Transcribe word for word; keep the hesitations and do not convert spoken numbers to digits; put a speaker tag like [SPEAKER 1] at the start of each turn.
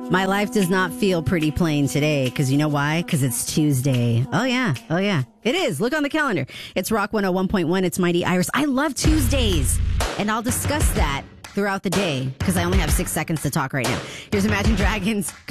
[SPEAKER 1] My life does not feel pretty plain today, because you know why? Because it's Tuesday. Oh, yeah. Oh, yeah. It is. Look on the calendar. It's Rock one oh one point one. It's Mighty Iris. I love Tuesdays, and I'll discuss that throughout the day, because I only have six seconds to talk right now. Here's Imagine Dragons.